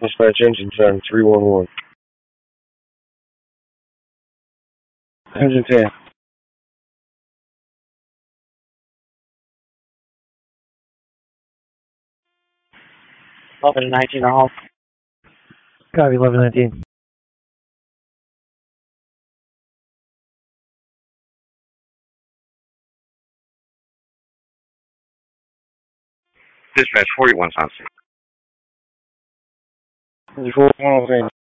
Dispatch engine turn 311. Engine 10. Up at 19 off. Copy, 1119. Dispatch 41 Sunset. 41